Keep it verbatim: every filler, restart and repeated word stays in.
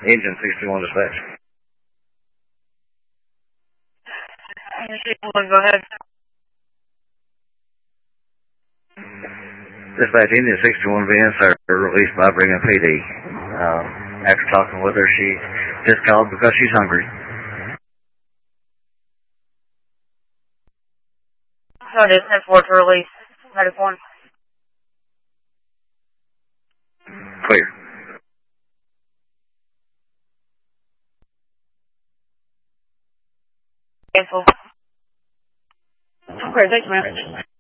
Engine sixty-one dispatch. Engine sixty-one, go ahead. Dispatch, Engine sixty-one being sir, released by Brigham P D. Uh, after talking with her, she just called because she's hungry. So it is ten four to release. Medic one. Clear. Cancel. Okay, thanks, man.